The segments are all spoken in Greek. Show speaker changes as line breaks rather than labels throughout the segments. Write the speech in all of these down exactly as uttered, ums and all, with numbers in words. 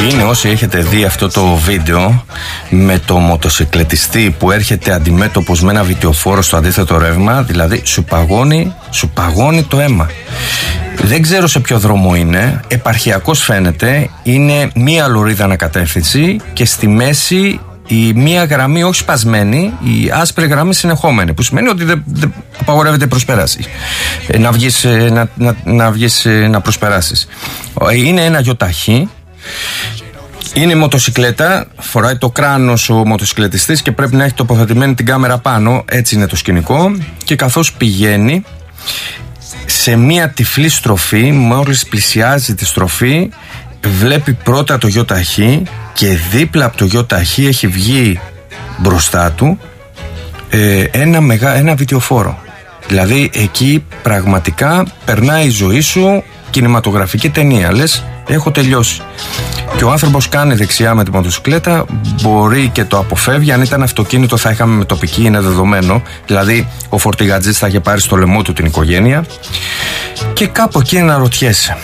Είναι όσοι έχετε δει αυτό το βίντεο με το μοτοσυκλετιστή που έρχεται αντιμέτωπος με ένα βιτιοφόρο στο αντίθετο ρεύμα, δηλαδή σου παγώνει, σου παγώνει το αίμα. Δεν ξέρω σε ποιο δρόμο είναι, επαρχιακός φαίνεται, είναι μία λωρίδα ανακατεύθυνση και στη μέση η μία γραμμή όχι σπασμένη, η άσπρη γραμμή συνεχόμενη, που σημαίνει ότι δεν, δεν απαγορεύεται προσπέραση. Ε, να βγεις, να, να, να, βγεις, να προσπεράσεις. Είναι ένα γιοταχή. Είναι μοτοσυκλέτα, φοράει το κράνος ο μοτοσυκλετιστής και πρέπει να έχει τοποθετημένη την κάμερα πάνω, έτσι είναι το σκηνικό, και καθώς πηγαίνει σε μία τυφλή στροφή, μόλις πλησιάζει τη στροφή, βλέπει πρώτα το γιοταχή και δίπλα από το γιοταχή έχει βγει μπροστά του ε, ένα, μεγά, ένα βιτιοφόρο. Δηλαδή εκεί πραγματικά περνάει η ζωή σου κινηματογραφική ταινία. Λες, έχω τελειώσει. Και ο άνθρωπος κάνει δεξιά με τη μοτοσυκλέτα, μπορεί και το αποφεύγει. Αν ήταν αυτοκίνητο θα είχαμε με τοπική, είναι δεδομένο. Δηλαδή ο φορτηγατζής θα είχε πάρει στο λαιμό του την οικογένεια. Και κάπου εκεί αναρωτιέσαι,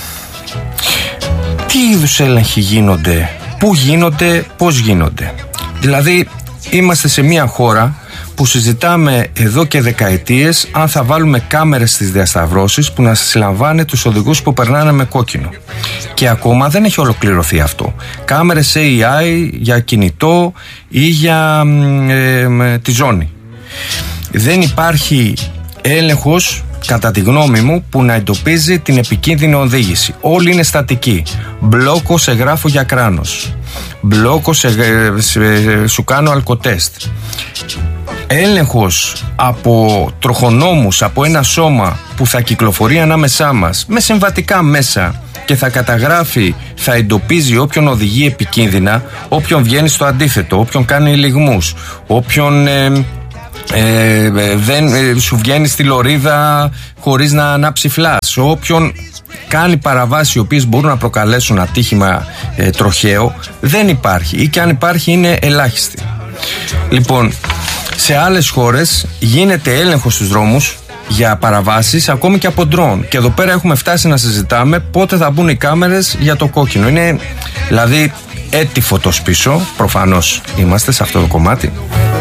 τι είδους έλεγχοι γίνονται, πού γίνονται, πώς γίνονται. Δηλαδή είμαστε σε μια χώρα που συζητάμε εδώ και δεκαετίες αν θα βάλουμε κάμερες στις διασταυρώσεις που να συλλαμβάνει τους οδηγούς που περνάνε με κόκκινο. Και ακόμα δεν έχει ολοκληρωθεί αυτό. Κάμερες έι άι για κινητό ή για ε, τη ζώνη. Δεν υπάρχει έλεγχος, κατά τη γνώμη μου, που να εντοπίζει την επικίνδυνη οδήγηση. Όλοι είναι στατικοί. Μπλόκο σε γράφω για κράνος. Μπλόκο σε, σε, σου κάνω αλκοτέστ. Έλεγχος από τροχονόμους, από ένα σώμα που θα κυκλοφορεί ανάμεσά μας με συμβατικά μέσα και θα καταγράφει, θα εντοπίζει όποιον οδηγεί επικίνδυνα, όποιον βγαίνει στο αντίθετο, όποιον κάνει λιγμούς, όποιον ε, ε, δεν ε, σου βγαίνει στη λωρίδα χωρίς να ανάψει φλας, όποιον κάνει παραβάσεις οι οποίες μπορούν να προκαλέσουν ατύχημα ε, τροχαίο. Δεν υπάρχει, ή και αν υπάρχει είναι ελάχιστη. Λοιπόν, σε άλλες χώρες γίνεται έλεγχος στους δρόμους για παραβάσεις ακόμη και από ντρόν. Και εδώ πέρα έχουμε φτάσει να συζητάμε πότε θα μπουν οι κάμερες για το κόκκινο. Είναι δηλαδή έτη φωτός πίσω. Προφανώς είμαστε σε αυτό το κομμάτι.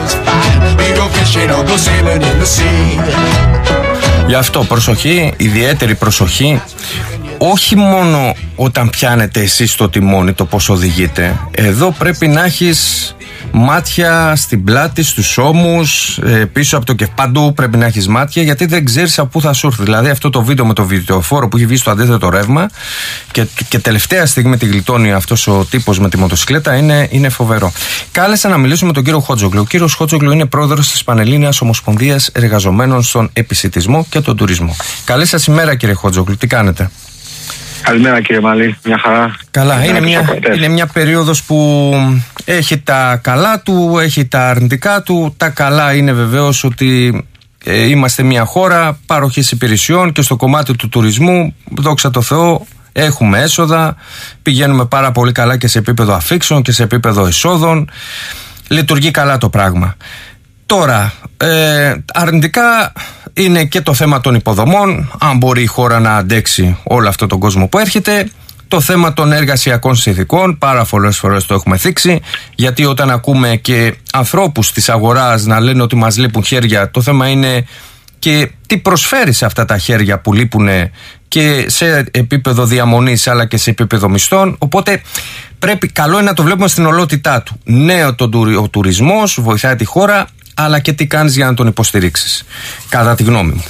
Γι' αυτό προσοχή, ιδιαίτερη προσοχή. Όχι μόνο όταν πιάνετε εσείς το τιμόνι, το πώς οδηγείτε. Εδώ πρέπει να έχεις μάτια στην πλάτη, στους ώμους, πίσω από το κεφάλι. Παντού πρέπει να έχεις μάτια, γιατί δεν ξέρεις από πού θα σου έρθει. Δηλαδή, αυτό το βίντεο με το βιντεοφόρο που έχει βγει στο αντίθετο ρεύμα και, και τελευταία στιγμή τη γλιτώνει αυτός ο τύπος με τη μοτοσυκλέτα, είναι, είναι φοβερό. Κάλεσα να μιλήσουμε με τον κύριο Χότζογλου. Ο κύριος Χότζογλου είναι πρόεδρος της Πανελλήνιας Ομοσπονδίας Εργαζομένων στον Επισιτισμό και τον Τουρισμό. Καλή σας ημέρα, κύριε Χότζογλου. Τι κάνετε?
Καλημέρα, κύριε Μαλή, μια χαρά.
Καλά, είναι μια, είναι μια περίοδος που έχει τα καλά του, έχει τα αρνητικά του. Τα καλά είναι βεβαίως ότι ε, είμαστε μια χώρα παροχής υπηρεσιών και στο κομμάτι του τουρισμού, δόξα τω Θεώ, έχουμε έσοδα, πηγαίνουμε πάρα πολύ καλά και σε επίπεδο αφήξεων και σε επίπεδο εισόδων. Λειτουργεί καλά το πράγμα. Τώρα, ε, αρνητικά είναι και το θέμα των υποδομών, αν μπορεί η χώρα να αντέξει όλο αυτό τον κόσμο που έρχεται. Το θέμα των εργασιακών συνθηκών, πάρα πολλές φορές το έχουμε θίξει, γιατί όταν ακούμε και ανθρώπους της αγοράς να λένε ότι μας λείπουν χέρια, το θέμα είναι και τι προσφέρει σε αυτά τα χέρια που λείπουν και σε επίπεδο διαμονής αλλά και σε επίπεδο μισθών. Οπότε πρέπει, καλό είναι να το βλέπουμε στην ολότητά του. Ναι, ο τουρισμός βοηθάει τη χώρα, αλλά και τι κάνεις για να τον υποστηρίξεις, κατά τη γνώμη μου.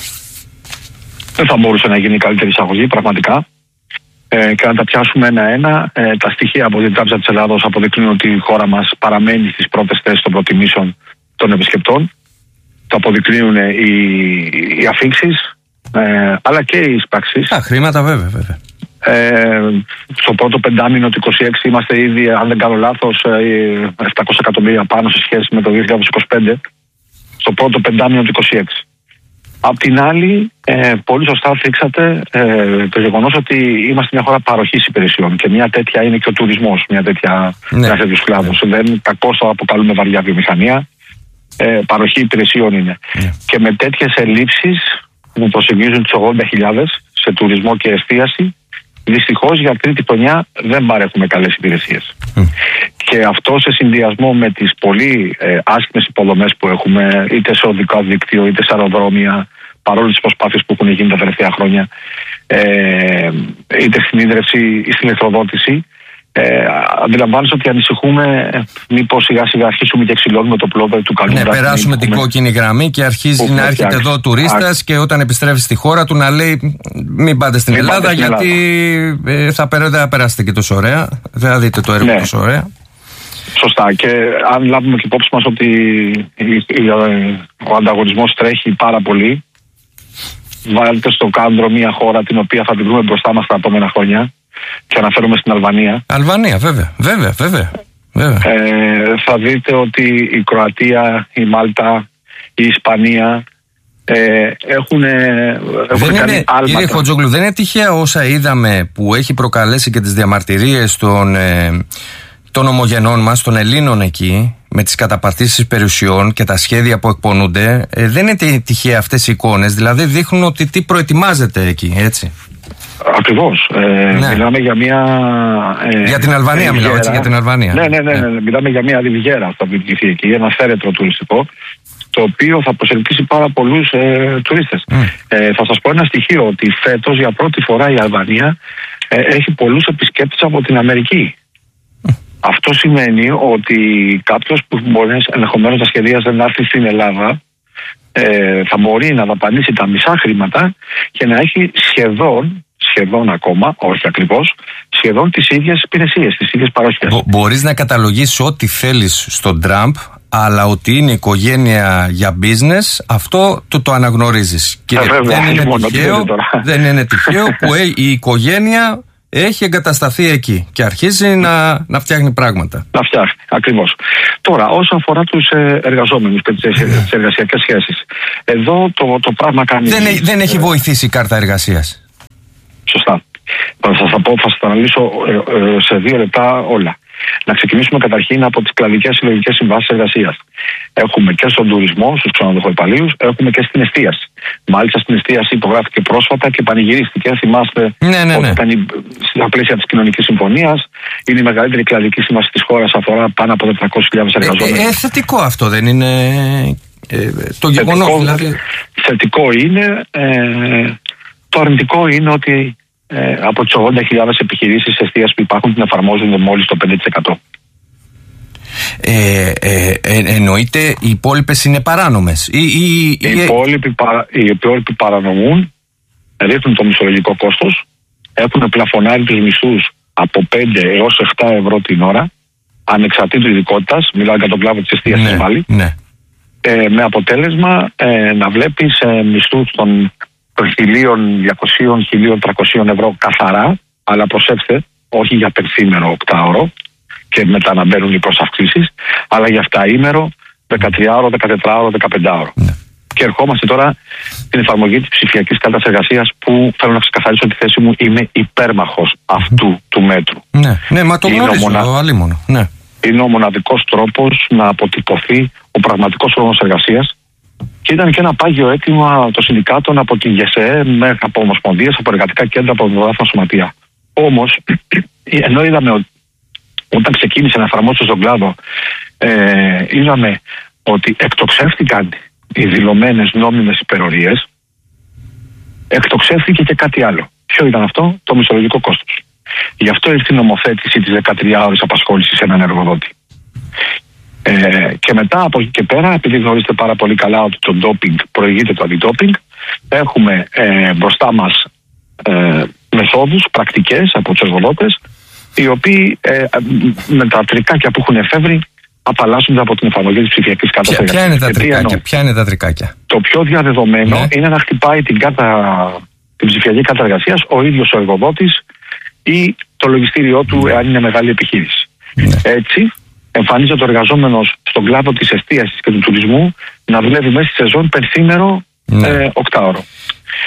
Δεν θα μπορούσε να γίνει καλύτερη εισαγωγή, πραγματικά. Ε, και να τα πιάσουμε ένα-ένα. Ε, τα στοιχεία από την Τράπεζα της Ελλάδος αποδεικνύουν ότι η χώρα μας παραμένει στις πρώτες θέσεις των προτιμήσεων των επισκεπτών. Το αποδεικνύουν οι, οι αφήξεις, ε, αλλά και οι εισπράξεις.
Τα χρήματα, βέβαια, βέβαια.
Ε, στο πρώτο πεντάμινο του είκοσι έξι είμαστε ήδη, αν δεν κάνω λάθος, επτακόσια εκατομμύρια πάνω σε σχέση με το δύο χιλιάδες είκοσι πέντε. Στο πρώτο πεντάμινο του είκοσι έξι. Απ' την άλλη, ε, πολύ σωστά θίξατε ε, το γεγονός ότι είμαστε μια χώρα παροχής υπηρεσιών και μια τέτοια είναι και ο τουρισμός, μια τέτοια ναι. κλάδος. Ναι. Δεν κακώς το αποκαλούμε βαριά βιομηχανία. Ε, παροχή υπηρεσιών είναι. Ναι. Και με τέτοιες ελλείψεις που προσεγγίζουν τις ογδόντα χιλιάδες σε τουρισμό και εστίαση, Δυστυχώς για τρίτη χρονιά δεν παρέχουμε καλές υπηρεσίες. Mm. Και αυτό σε συνδυασμό με τις πολύ ε, άσχημες υποδομές που έχουμε, είτε σε οδικό δίκτυο είτε σε αεροδρόμια, παρόλο τις προσπάθειες που έχουν γίνει τα τελευταία χρόνια, ε, είτε στην ίδρυυση ή στην ηλεκτροδότηση, ε, αντιλαμβάνεσαι ότι ανησυχούμε μήπως σιγά σιγά αρχίσουμε και ξυλώνουμε το πλώδο του καλού.
Ναι, περάσουμε την κόκκινη γραμμή και αρχίζει να έρχεται εδώ ο τουρίστας και όταν επιστρέφει στη χώρα του να λέει μην πάτε στην μην Ελλάδα πάτε στην γιατί Ελλάδα. Θα θα περάσετε και τόσο ωραία, δεν θα δείτε το έργο ναι. τόσο ωραία.
Σωστά. Και αν λάβουμε και υπόψη μας ότι ο ανταγωνισμός τρέχει πάρα πολύ, βάλτε στο κάδρο μια χώρα την οποία θα τη βρούμε μπροστά μας τα επόμενα χρόνια και αναφέρομαι στην Αλβανία.
Αλβανία, βέβαια, βέβαια, βέβαια. βέβαια.
Ε, θα δείτε ότι η Κροατία, η Μάλτα, η Ισπανία ε, έχουν, έχουν
δεν
κάνει
είναι,
άλματα.
Κύριε Χοτζόγλου, δεν είναι τυχαία όσα είδαμε που έχει προκαλέσει και τις διαμαρτυρίες των, ε, των ομογενών μας, των Ελλήνων εκεί, με τις καταπατήσεις περιουσιών και τα σχέδια που εκπονούνται. Ε, δεν είναι τυχαία αυτές οι εικόνες, δηλαδή δείχνουν ότι τι προετοιμάζεται εκεί, έτσι.
Ακριβώς. Ε, ναι. Μιλάμε για μια. Ε,
για την Αλβανία, μιλάω έτσι, για την Αλβανία.
Ναι, ναι, ναι. ναι, ναι. Μιλάμε για μια ριβιέρα που θα πληκτηθεί εκεί, ένα θέρετρο τουριστικό, το οποίο θα προσελκύσει πάρα πολλούς ε, τουρίστες. Mm. Ε, θα σας πω ένα στοιχείο, ότι φέτος για πρώτη φορά η Αλβανία ε, έχει πολλούς επισκέπτες από την Αμερική. Mm. Αυτό σημαίνει ότι κάποιος που μπορεί ενδεχομένως να σχεδίαζε να έρθει στην Ελλάδα ε, θα μπορεί να δαπανίσει τα μισά χρήματα και να έχει σχεδόν, σχεδόν ακόμα, όχι ακριβώς, σχεδόν τις ίδιες υπηρεσίες, τις ίδιες παροχές.
Μπο- μπορείς να καταλογίσεις ό,τι θέλεις στον Τραμπ, αλλά ότι είναι οικογένεια για business, αυτό το, το αναγνωρίζεις. Και
ε, βέβαια,
δεν, είναι τυχαίο, δεν είναι τυχαίο που η οικογένεια έχει εγκατασταθεί εκεί και αρχίζει να, να φτιάχνει πράγματα.
Να φτιάχνει, ακριβώς. Τώρα, όσον αφορά τους ε, εργαζόμενους και τις, τις εργασιακές σχέσεις, εδώ το, το πράγμα κάνει...
Δεν, ε, δεν έχει βοηθήσει η κάρτα εργασίας.
Σωστά. Θα σας τα πω, θα σας τα αναλύσω ε, ε, σε δύο λεπτά όλα. Να ξεκινήσουμε καταρχήν από τις κλαδικές συλλογικές συμβάσεις εργασίας. Έχουμε και στον τουρισμό, στους ξενοδοχοϊπαλλήλους, έχουμε και στην εστίαση. Μάλιστα στην εστίαση υπογράφηκε πρόσφατα και πανηγυρίστηκε. Θυμάστε
ναι, ναι, ναι.
ότι ήταν στα πλαίσια της κοινωνικής συμφωνίας. Είναι η μεγαλύτερη κλαδική σύμβαση της χώρας, αφορά πάνω από τετρακόσιες χιλιάδες εργαζόμενους.
Ε, ε, θετικό αυτό δεν είναι ε, το γεγονός δηλαδή.
Θετικό είναι. Ε, το αρνητικό είναι ότι Ε, από τις ογδόντα χιλιάδες επιχειρήσεις εστίας που υπάρχουν την εφαρμόζονται μόλις το πέντε τοις εκατό.
Ε, ε, ε, εννοείται οι υπόλοιπες είναι παράνομες. Οι, οι,
οι, οι, υπόλοιποι, παρα, οι υπόλοιποι παρανομούν, ρίχνουν το μισθολογικό κόστος, έχουν πλαφωνάρει τους μισθούς από πέντε έως επτά ευρώ την ώρα, ανεξαρτήτως ειδικότητας, μιλάω για τον κλάδο της εστίας
ναι,
πάλι,
ναι.
ε, με αποτέλεσμα ε, να βλέπεις ε, μισθούς των χίλια διακόσια με χίλια τριακόσια ευρώ καθαρά, αλλά προσέξτε, όχι για πενθήμερο οκτάωρο και μετά να μπαίνουν οι προσαυξήσεις, αλλά για εφταήμερο, δεκατριάωρο, δεκατετράωρο, δεκαπεντάωρο. Ναι. Και ερχόμαστε τώρα στην εφαρμογή της ψηφιακής κάρτας εργασίας, που θέλω να ξεκαθαρίσω τη θέση μου, είμαι υπέρμαχος αυτού mm. του μέτρου.
Ναι, ναι, μα το γνωρίζω, μονα... αλίμονο. Ναι.
Είναι ο μοναδικός τρόπος να αποτυπωθεί ο πραγματικός χρόνος εργασίας. Και ήταν και ένα πάγιο αίτημα των συνδικάτων από την ΓΕΣΕ, από ομοσπονδίες, από εργατικά κέντρα, από διδάφνα σωματεία. Όμως, ενώ είδαμε ότι όταν ξεκίνησε να εφαρμόζεται στον κλάδο, ε, είδαμε ότι εκτοξεύτηκαν οι δηλωμένες νόμιμες υπερορίες, εκτοξεύτηκε και κάτι άλλο. Ποιο ήταν αυτό? Το μισθολογικό κόστος. Γι' αυτό ήρθε η νομοθέτηση της δεκατριάωρης απασχόλησης σε έναν εργοδότη. Ε, και μετά από εκεί και πέρα, επειδή γνωρίζετε πάρα πολύ καλά ότι το ντόπινγκ προηγείται το αντιντόπινγκ, έχουμε ε, μπροστά μας ε, μεθόδους, πρακτικές από τους εργοδότες, οι οποίοι ε, με τα τρικάκια που έχουν εφεύρει απαλλάσσονται από την εφαρμογή της ψηφιακής κάρτας εργασίας.
Ποια είναι τα τρικάκια, ποια είναι τα τρικάκια?
Το πιο διαδεδομένο ναι. είναι να χτυπάει την, κάρτα, την ψηφιακή κάρτα εργασίας ο ίδιος ο εργοδότης ή το λογιστήριό του, ναι. εάν είναι μεγάλη επιχείρηση. Ναι. Έτσι, εμφανίζεται ο εργαζόμενος στον κλάδο της εστίασης και του τουρισμού να δουλεύει μέσα στη σεζόν πενθήμερο ναι. ε, οκτάωρο.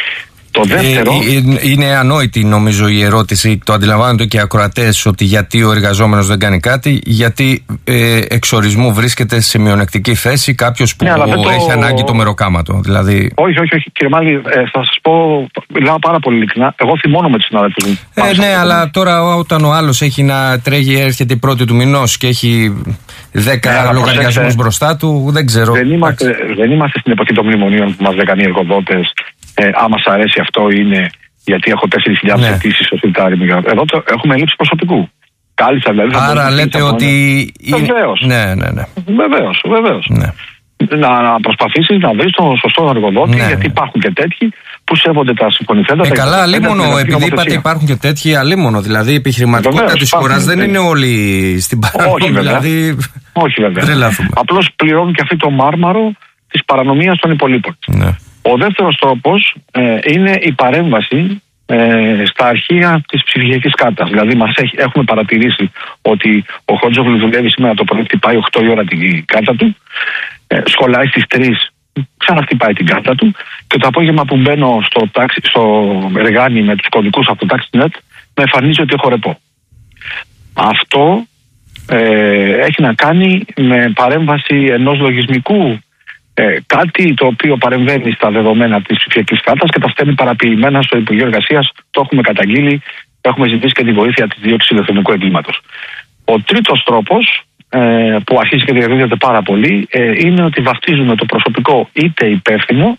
Το δεύτερο.
Ε, είναι ανόητη νομίζω η ερώτηση, το αντιλαμβάνονται και οι ακροατές, ότι γιατί ο εργαζόμενος δεν κάνει κάτι, γιατί ε, εξορισμού βρίσκεται σε μειονεκτική θέση κάποιος που ναι, έχει το... ανάγκη το μεροκάματο. Δηλαδή...
Όχι, όχι, όχι. Κύριε Μάλη, ε, θα σας πω, μιλάω πάρα πολύ ειλικρινά. Εγώ θυμώνω με τους συναδέλφους μου.
Ε, ναι, αλλά τώρα όταν ο άλλος έχει να τρέχει, έρχεται η πρώτη του μηνός και έχει δέκα ναι, λογαριασμούς μπροστά του, δεν ξέρω.
Δεν είμαστε, δεν είμαστε στην εποχή των μνημονίων που μας λέγανε οι εργοδότες. Ε, άμα σ' αρέσει αυτό είναι γιατί έχω τέσσερις χιλιάδες ναι. αιτήσεις στο συρτάρι. Εδώ το, έχουμε έλλειψη προσωπικού. Κάλυψα δηλαδή.
Άρα λέτε ότι.
Βεβαίως.
Ναι, ναι, ναι.
Βεβαίως, βεβαίως.
Ναι.
Να, να προσπαθήσεις να βρεις τον σωστό εργοδότη, ναι, γιατί υπάρχουν και τέτοιοι που σέβονται τα συμφωνηθέντα.
Ε, καλά, αλίμονο, επειδή είπατε υπάρχουν και τέτοιοι, αλίμονο. Δηλαδή η επιχειρηματικότητα της χώρας δεν είναι όλοι στην παρανομία.
Όχι, δηλαδή, όχι βέβαια. Απλώς πληρώνουν και αυτή το μάρμαρο της παρανομίας των υπολείπων.
Ναι.
Ο δεύτερος τρόπος ε, είναι η παρέμβαση ε, στα αρχεία της ψηφιακής κάρτας. Δηλαδή μας έχει, έχουμε παρατηρήσει ότι ο Χότζογλου δουλεύει σήμερα το πρωί, χτυπάει οκτώ η ώρα την κάρτα του, ε, σχολάει στις τρεις, ξαναχτυπάει την κάρτα του και το απόγευμα που μπαίνω στο, τάξη, στο εργάνι με τους κωδικούς από το TaxiNet με εμφανίζει ότι έχω ρεπό. Αυτό ε, έχει να κάνει με παρέμβαση ενός λογισμικού, Ε, κάτι το οποίο παρεμβαίνει στα δεδομένα της ψηφιακής κάρτας και τα στέλνει παραποιημένα στο Υπουργείο Εργασίας. Το έχουμε καταγγείλει, έχουμε ζητήσει και τη βοήθεια της δίωξης ηλεκτρονικού εγκλήματος. Ο τρίτος τρόπος, ε, που αρχίζει και διαδίδεται πάρα πολύ, ε, είναι ότι βαφτίζουμε το προσωπικό είτε υπεύθυνο,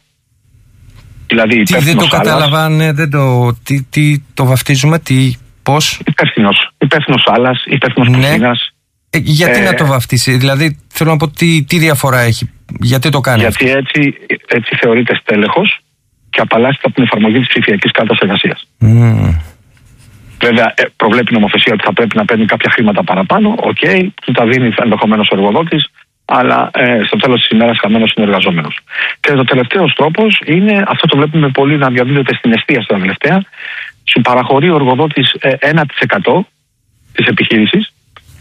δηλαδή
τι δεν το κατάλαβα, ναι, δεν το, τι, τι το βαφτίζουμε, τι, πώς.
Υπεύθυνος, υπεύθυνος άλλας, υπεύθυνος
ναι.
κουζίνας.
Ε, γιατί ε, να το βαφτίσει, δηλαδή θέλω να πω τι, τι διαφορά έχει, γιατί το κάνει.
Γιατί έτσι, έτσι θεωρείται στέλεχος και απαλλάσσεται από την εφαρμογή της ψηφιακής κάρτας εργασίας.
Mm.
Βέβαια, ε, προβλέπει η νομοθεσία ότι θα πρέπει να παίρνει κάποια χρήματα παραπάνω, οκ, okay, του τα δίνει ενδεχομένως ο εργοδότης, αλλά ε, στο τέλος της ημέρας χαμένος είναι ο εργαζόμενος. Και το τελευταίο τρόπος είναι, αυτό το βλέπουμε πολύ να διαδίδεται στην εστίαση τα τελευταία, σου παραχωρεί ο εργοδότης ε, ένα τοις εκατό της επιχείρησης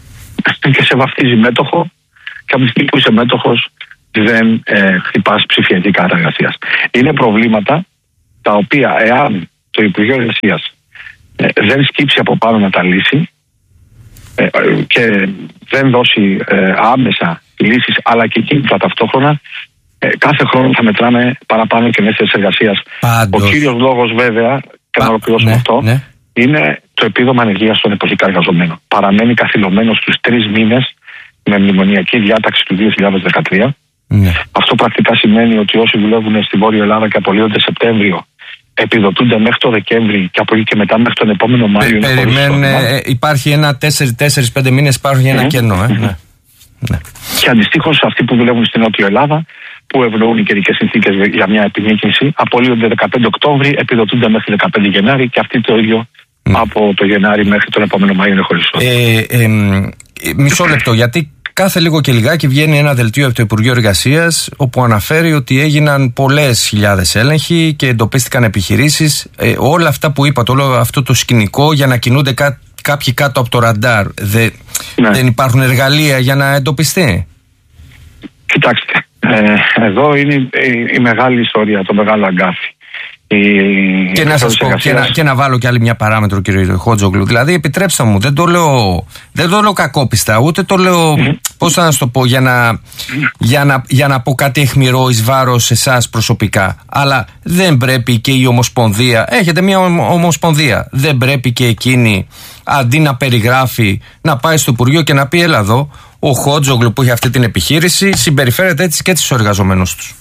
και σε βαφτίζει μέτοχο και από τη στιγμή που είσαι μέτοχος δεν ε, χτυπάς ψηφιακή κάρτα εργασίας. Είναι προβλήματα τα οποία εάν το Υπουργείο Εργασίας ε, δεν σκύψει από πάνω να τα λύσει ε, ε, και δεν δώσει ε, άμεσα λύσεις αλλά και κίνητρα ταυτόχρονα, ε, κάθε χρόνο θα μετράμε παραπάνω και νέες θέσεις εργασίας. Ο κύριος λόγος βέβαια, και να ολοκληρώσουμε
ναι,
αυτό,
ναι.
είναι το επίδομα ανεργίας των εποχικά εργαζομένων. Παραμένει καθυλωμένο στους τρεις μήνες με μνημονιακή διάταξη του δύο χιλιάδες δεκατρία.
Ναι.
Αυτό πρακτικά σημαίνει ότι όσοι δουλεύουν στη Βόρεια Ελλάδα και απολύονται Σεπτέμβριο επιδοτούνται μέχρι το Δεκέμβρη και από εκεί και μετά μέχρι τον επόμενο Μάιο.
Πε, περιμένουν, ε, υπάρχει ένα τέσσερις πέντε μήνες, υπάρχει ένα mm. κενό. Ε. Mm. Ναι. Ναι.
Και αντιστοίχως αυτοί που δουλεύουν στην Νότια Ελλάδα, που ευνοούν οι καιρικές συνθήκες για μια επιμήκυνση, απολύονται δεκαπέντε Οκτώβρη, επιδοτούνται μέχρι δεκαπέντε Γενάρη και αυτοί το ίδιο mm. από το Γενάρη μέχρι τον επόμενο Μάιο είναι χωρίς
ε, ε, ε, Μισό λεπτό, γιατί κάθε λίγο και λιγάκι βγαίνει ένα δελτίο από το Υπουργείο Εργασίας όπου αναφέρει ότι έγιναν πολλές χιλιάδες έλεγχοι και εντοπίστηκαν επιχειρήσεις. Ε, όλα αυτά που είπατε, όλο αυτό το σκηνικό για να κινούνται κά, κάποιοι κάτω από το ραντάρ, δε, ναι. δεν υπάρχουν εργαλεία για να εντοπιστεί.
Κοιτάξτε, ε, εδώ είναι η, η μεγάλη ιστορία, το μεγάλο αγκάθι. Η...
Και να σας πω και να, και να βάλω και άλλη μια παράμετρο, κύριε Χότζογλου. Δηλαδή, επιτρέψτε μου, δεν το λέω, δεν το λέω κακόπιστα, ούτε το λέω, mm. πώς θα σας το πω, για να, mm. για, να, για να πω κάτι αιχμηρό εις βάρος εσάς προσωπικά. Αλλά δεν πρέπει και η Ομοσπονδία, έχετε μια Ομοσπονδία, δεν πρέπει και εκείνη, αντί να περιγράφει, να πάει στο Υπουργείο και να πει, έλα εδώ, ο Χότζογλου που έχει αυτή την επιχείρηση συμπεριφέρεται έτσι και στους εργαζομένους τους.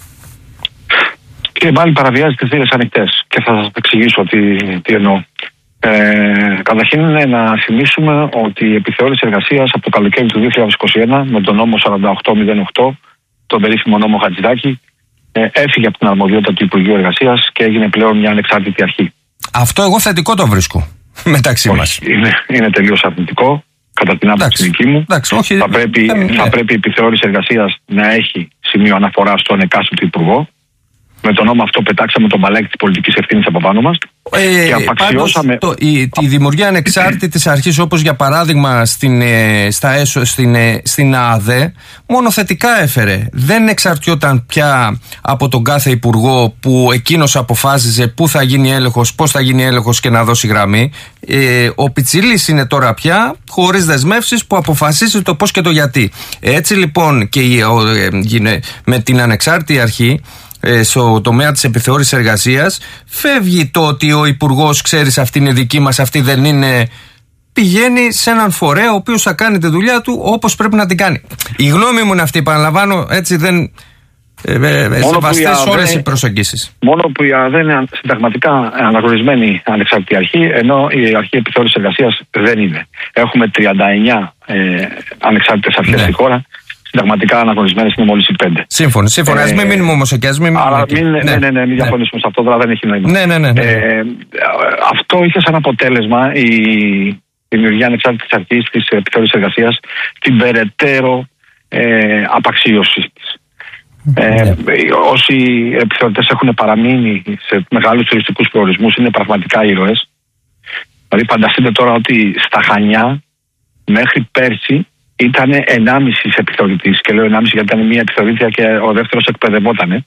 Και πάλι παραβιάζει τις θύρες ανοιχτές και θα σας εξηγήσω τι, τι εννοώ. Ε, καταρχήν είναι να θυμίσουμε ότι η επιθεώρηση εργασίας από το καλοκαίρι του δύο χιλιάδες είκοσι ένα με τον νόμο σαράντα οκτώ μηδέν οκτώ, τον περίφημο νόμο Χατζηδάκη, ε, έφυγε από την αρμοδιότητα του Υπουργείου Εργασίας και έγινε πλέον μια ανεξάρτητη αρχή.
Αυτό εγώ θετικό το βρίσκω μεταξύ μας.
Είναι, είναι τελείως αρνητικό, κατά την άποψη δική μου.
Εντάξει, όχι,
θα, πρέπει,
ε,
θα
ε.
πρέπει η επιθεώρηση εργασίας να έχει σημείο αναφορά στον εκάστοτε υπουργό. με τον νόμο αυτό πετάξαμε τον μπαλάκι της πολιτικής ευθύνης από πάνω μας.
Ε, και απαξιώσαμε... Πάντως, το, η, τη δημιουργία ανεξάρτητης αρχής, όπως για παράδειγμα στην, στα έσω, στην, στην ΑΔΕ, μόνο θετικά έφερε. Δεν εξαρτιόταν πια από τον κάθε υπουργό που εκείνος αποφάσιζε πού θα γίνει έλεγχος, πώς θα γίνει έλεγχος και να δώσει γραμμή. Ε, ο Πιτσίλης είναι τώρα πια χωρίς δεσμεύσεις που αποφασίζει το πώς και το γιατί. Έτσι λοιπόν και η, ο, ε, με την ανεξάρτητη αρχή στο τομέα της επιθεώρησης εργασίας φεύγει το ότι ο υπουργός, ξέρεις, αυτή είναι δική μας, αυτή δεν είναι. Πηγαίνει σε έναν φορέα ο οποίος θα κάνει τη δουλειά του όπως πρέπει να την κάνει. Η γνώμη μου είναι αυτή, επαναλαμβάνω, έτσι δεν σεβαστές όλες οι προσεγγίσεις. Μόνο
που η ΑΔΕ είναι συνταγματικά αναγνωρισμένη ανεξάρτητη αρχή, ενώ η αρχή επιθεώρησης εργασίας δεν είναι. Έχουμε τριάντα εννιά ε, ανεξάρτητες αρχές ναι. στη χώρα. Συνταγματικά αναγνωρισμένες είναι μόλις οι πέντε.
Σύμφωνο, σύμφωνα. Ας μην μείνουμε όμως εκεί.
Αλλά μην, ναι, ναι, ναι, ναι, μην διαφωνήσουμε σε αυτό, τώρα δεν έχει νόημα.
Ναι, ναι, ναι, ναι.
Ε, αυτό είχε σαν αποτέλεσμα η δημιουργία ανεξάρτητης αρχής της επιθεώρησης εργασίας την περαιτέρω ε, απαξίωση της. Ε, ναι. Όσοι επιθεωρητές έχουν παραμείνει σε μεγάλους τουριστικούς προορισμούς είναι πραγματικά ήρωες. Δηλαδή, φανταστείτε τώρα ότι στα Χανιά μέχρι πέρσι ήταν ενάμιση επιθεωρητής, και λέω ενάμιση γιατί ήταν μία επιθεωρήτρια και ο δεύτερος εκπαιδευότανε,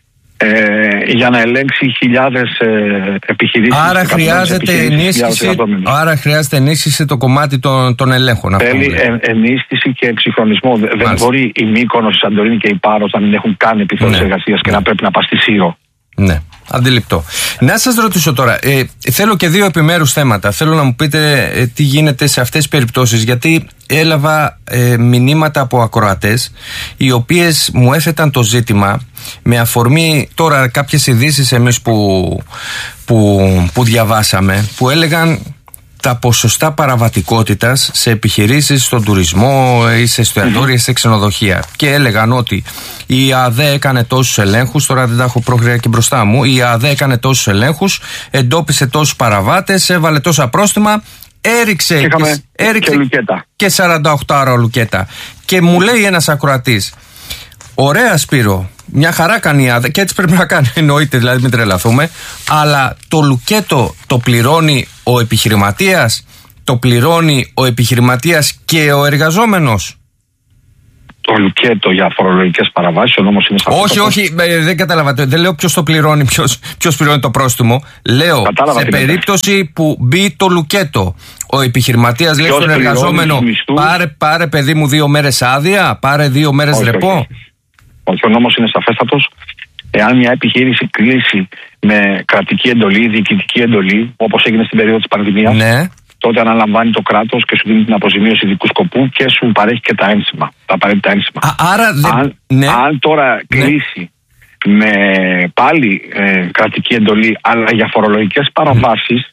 ε, για να ελέγξει χιλιάδες ε, επιχειρήσεις.
Άρα χρειάζεται, ενίσχυση, άρα χρειάζεται ενίσχυση το κομμάτι των, των ελέγχων.
Θέλει ε, ενίσχυση και εξυγχρονισμό. Μάλιστα. Δεν μπορεί η Μύκονος, η Σαντορίνη και η Πάρος να μην έχουν καν επιθεώρηση ναι. εργασίας και ναι. να πρέπει να πας στη Σύρο.
Ναι, αντιληπτό. Να σας ρωτήσω τώρα, ε, θέλω και δύο επιμέρους θέματα. Θέλω να μου πείτε ε, τι γίνεται σε αυτές τις περιπτώσεις, γιατί έλαβα ε, μηνύματα από ακροατές οι οποίες μου έθεταν το ζήτημα με αφορμή τώρα κάποιες ειδήσεις εμείς που, που, που διαβάσαμε, που έλεγαν τα ποσοστά παραβατικότητας σε επιχειρήσεις, στον τουρισμό ή σε εστιατόρια, σε ξενοδοχεία. Και έλεγαν ότι η ΑΔΕ έκανε τόσους ελέγχους, τώρα δεν τα έχω πρόχειρα και μπροστά μου, η ΑΔΕ έκανε τόσους ελέγχους, εντόπισε τόσους παραβάτες, έβαλε τόσα πρόστιμα, έριξε και, και, έριξε
και,
και σαράντα οκτώ ώρα λουκέτα. Και μου λέει ένας ακροατής, ωραία Σπύρο, μια χαρά κάνει η ΑΔΕ και έτσι πρέπει να κάνει, εννοείται, δηλαδή μην τρελαθούμε, αλλά το λουκέτο το πληρώνει ο επιχειρηματίας, το πληρώνει ο επιχειρηματίας και ο εργαζόμενος.
Το λουκέτο για φορολογικές παραβάσεις, ο νόμος είναι σαφής.
Όχι, όχι, δεν κατάλαβα. Δεν λέω ποιος το πληρώνει, ποιος, ποιος πληρώνει το πρόστιμο. Λέω κατάλαβα σε περίπτωση είναι. Που μπει το λουκέτο, ο επιχειρηματίας λέει στον εργαζόμενο, πάρε, πάρε παιδί μου δύο μέρες άδεια, πάρε δύο μέρες όχι, ρεπό.
Όχι, όχι, ο νόμος είναι σαφέστατος. Εάν μια επιχείρηση κλείσει με κρατική εντολή, διοικητική εντολή, όπως έγινε στην περίοδο της πανδημίας, ναι. τότε αναλαμβάνει το κράτος και σου δίνει την αποζημίωση ειδικού σκοπού και σου παρέχει και τα ένσημα, τα απαραίτητα ένσημα.
Α, άρα δε...
αν,
ναι.
αν τώρα κλείσει ναι. με πάλι ε, κρατική εντολή, αλλά για φορολογικές παραβάσεις,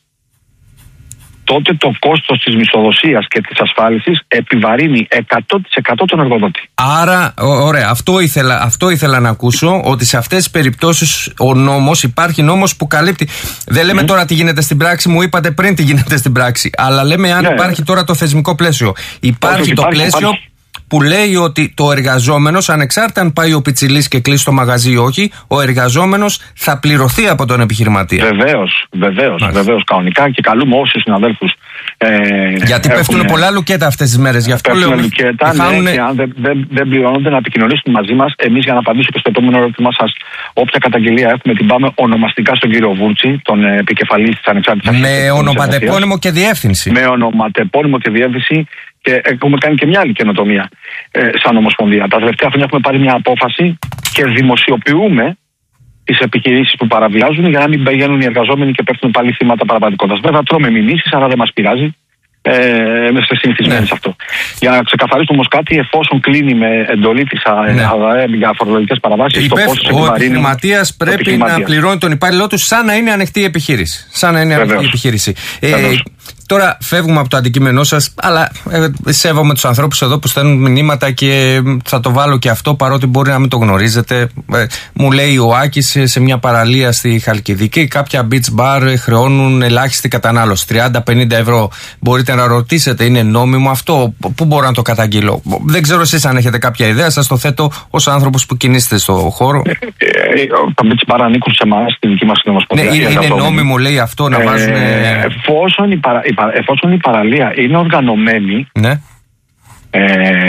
τότε το κόστος της μισθοδοσίας και της ασφάλισης επιβαρύνει εκατό τοις εκατό τον εργοδότη.
Άρα, ωραία, αυτό ήθελα, αυτό ήθελα να ακούσω, ότι σε αυτές τις περιπτώσεις ο νόμος, υπάρχει νόμος που καλύπτει. Δεν λέμε mm. τώρα τι γίνεται στην πράξη, μου είπατε πριν τι γίνεται στην πράξη, αλλά λέμε αν yeah. υπάρχει τώρα το θεσμικό πλαίσιο. Υπάρχει Όχι, το υπάρχει, πλαίσιο υπάρχει. που λέει ότι το εργαζόμενος, ανεξάρτητα αν πάει ο πιτσιλής και κλείσει το μαγαζί ή όχι, ο εργαζόμενος θα πληρωθεί από τον επιχειρηματία.
Βεβαίως, βεβαίως, βεβαίως, κανονικά, και καλούμε όσους συναδέλφους. Ε,
Γιατί έχουν, πέφτουν πολλά λουκέτα αυτές τις μέρες. Γι' αυτό λέω.
Λουκέτα, ναι, χάνουνε... και αν δεν, δεν, δεν πληρώνονται, να επικοινωνήσουν μαζί μας. Εμείς, για να απαντήσω και στο επόμενο ερώτημά σας, όποια καταγγελία έχουμε, την πάμε ονομαστικά στον κύριο Βούρτση, τον επικεφαλής της Ανεξάρτητης Αρχής.
Με ονοματεπώνυμο και διεύθυνση.
Με ονοματεπώνυμο και διεύθυνση. Και έχουμε κάνει και μια άλλη καινοτομία ε, σαν Ομοσπονδία. Τα τελευταία χρόνια έχουμε πάρει μια απόφαση και δημοσιοποιούμε τις επιχειρήσεις που παραβιάζουν, για να μην πηγαίνουν οι εργαζόμενοι και πέφτουν πάλι θύματα παραβατικότητας. Βέβαια, τρώμε μηνύσεις, αλλά δεν μας πειράζει. Ε, είμαστε συνηθισμένοι ναι. σε αυτό. Για να ξεκαθαρίσουμε όμως κάτι, εφόσον κλείνει με εντολή της ναι. ΑΔΕ για φορολογικές παραβάσεις,
το ο επιχειρηματίας πρέπει να πληρώνει τον υπάλληλό του σαν να είναι ανοιχτή επιχείρηση. Σαν να είναι Βεβαίως. ανοιχτή επιχείρηση. Ε, Τώρα φεύγουμε από το αντικείμενό σας, αλλά ε, σέβομαι τους ανθρώπους εδώ που στέλνουν μηνύματα και θα το βάλω και αυτό, παρότι μπορεί να μην το γνωρίζετε. Ε, μου λέει ο Άκης, σε μια παραλία στη Χαλκιδική κάποια beach bar χρεώνουν ελάχιστη κατανάλωση, τριάντα με πενήντα ευρώ. Μπορείτε να ρωτήσετε, είναι νόμιμο αυτό? Πού μπορώ να το καταγγείλω? Δεν ξέρω εσείς αν έχετε κάποια ιδέα, σας το θέτω ως άνθρωπος που κινείστε στο χώρο.
Τα beach bar ανήκουν σε εμάς, στην δική μας Ομοσπονδία.
Ναι, είναι, είναι νόμιμο, λέει αυτό, να βάζουν.
Ε, εφόσον, η παρα, η παρα, εφόσον η παραλία είναι οργανωμένη,
ναι.
ε,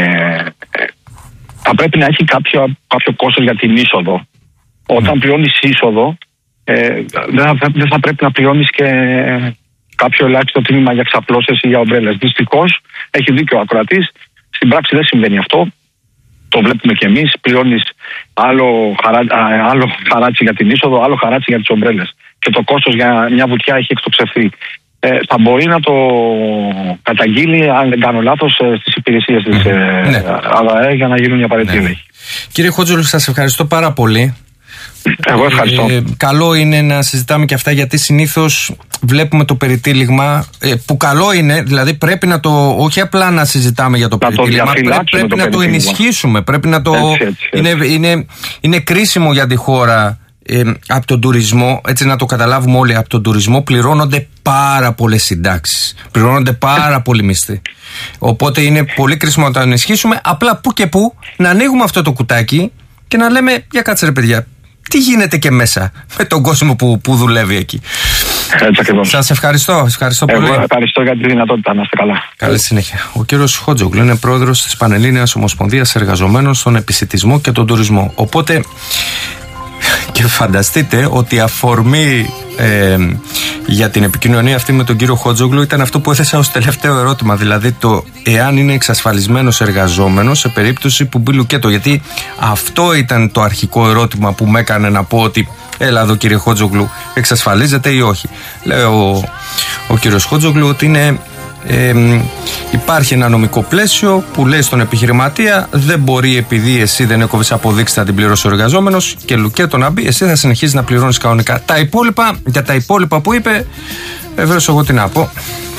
θα πρέπει να έχει κάποιο, κάποιο κόστος για την είσοδο. Όταν mm. πληρώνεις είσοδο, ε, δεν, θα, δεν θα πρέπει να πληρώνεις και κάποιο ελάχιστο τίμημα για ξαπλώσεις ή για ομπρέλες. Δυστυχώς, έχει δίκιο ο ακροατής, στην πράξη δεν συμβαίνει αυτό. Το βλέπουμε κι εμείς, πληρώνεις άλλο, χαρά, άλλο χαράτσι για την είσοδο, άλλο χαράτσι για τις ομπρέλες. Και το κόστος για μια βουτιά έχει εκτοξευθεί. Ε, θα μπορεί να το καταγγείλει, αν δεν κάνω λάθος, στις υπηρεσίες της mm-hmm. ε, ΑΔΑΕ για να γίνουν οι απαραίτητοι έλεγχοι. Ναι.
Κύριε Χότζογλου, σας ευχαριστώ πάρα πολύ.
Εγώ ευχαριστώ. Ε,
καλό είναι να συζητάμε και αυτά, γιατί συνήθως βλέπουμε το περιτύλιγμα, ε, που καλό είναι, δηλαδή πρέπει να το, όχι απλά να συζητάμε για το να περιτύλιγμα, το πρέπει, πρέπει το να το ενισχύσουμε, πρέπει να το, έτσι, έτσι, έτσι. Είναι, είναι, είναι κρίσιμο για τη χώρα. Ε, από τον τουρισμό, έτσι να το καταλάβουμε όλοι, από τον τουρισμό πληρώνονται πάρα πολλές συντάξεις, πληρώνονται πάρα πολλοί μισθοί. Οπότε είναι πολύ κρίσιμο να το ενισχύσουμε. Απλά που και που να ανοίγουμε αυτό το κουτάκι και να λέμε, για κάτσε ρε παιδιά, τι γίνεται και μέσα με τον κόσμο που, που δουλεύει εκεί. Σας ευχαριστώ, ευχαριστώ πολύ.
Εγώ ευχαριστώ για τη δυνατότητα, να είστε καλά.
Καλή συνέχεια. Ο κύριος Χότζογλου είναι πρόεδρος της Πανελλήνιας Ομοσπονδίας Εργαζομένων στον Επισιτισμό και τον Τουρισμό. Οπότε, και φανταστείτε ότι αφορμή ε, για την επικοινωνία αυτή με τον κύριο Χότζογλου ήταν αυτό που έθεσα ως τελευταίο ερώτημα, δηλαδή το εάν είναι εξασφαλισμένος εργαζόμενος σε περίπτωση που μπει λουκέτο, γιατί αυτό ήταν το αρχικό ερώτημα που με έκανε να πω ότι έλα εδώ κύριε Χότζογλου, εξασφαλίζεται ή όχι. Λέει ο, ο κύριος Χότζογλου ότι είναι Ε, υπάρχει ένα νομικό πλαίσιο που λέει στον επιχειρηματία, δεν μπορεί επειδή εσύ δεν έκοβες αποδείξει να την πληρώσει ο εργαζόμενος και λουκέτο να μπει, εσύ θα συνεχίσεις να πληρώνεις κανονικά. Τα υπόλοιπα, για τα υπόλοιπα που είπε, βεβαίως εγώ τι να πω.